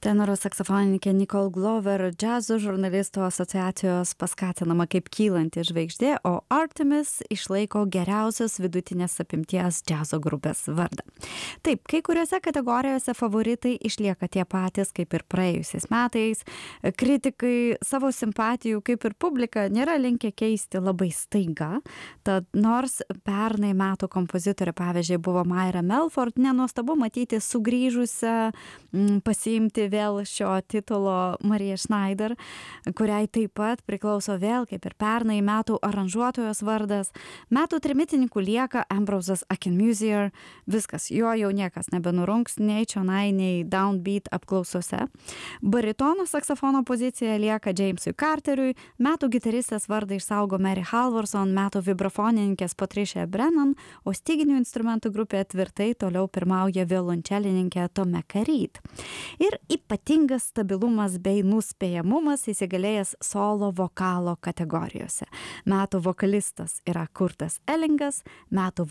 Tenoro saksofonininkė Nicole Glover džiazo žurnalistų asociacijos paskatinama kaip kylanti žvaigždė, o Artemis išlaiko geriausios vidutinės apimties džiazo grupės vardą. Taip, kai kuriuose kategorijose favoritai išlieka tie patys kaip ir praėjusiais metais. Kritikai savo simpatijų kaip ir publika nėra linkę keisti labai staiga. Tad nors pernai metų kompozitorė, pavyzdžiui, buvo Myra Melford, nenuostabu matyti sugrįžusią pasiimti vėl šio titulo Marija Schneider, kuriai taip pat priklauso vėl, kaip ir pernai, metų aranžuotojos vardas. Metų trimitininkų lieka Ambrosas Akinmusier. Viskas, jo jau niekas nebenurungs nei čionai, nei downbeat apklausose. Baritono saksofono pozicija lieka Jamesui Carteriui. Metų gitaristės vardą išsaugo Mary Halvorson, metų vibrafonininkės Patricia Brennan, o styginių instrumentų grupė tvirtai toliau pirmauja violončelininkė Tomeka Reed. Ir ypatingas stabilumas bei nuspėjamumas įsigalėjęs solo vokalo kategorijose. Metų vokalistas yra Kurtas Ellingas, metų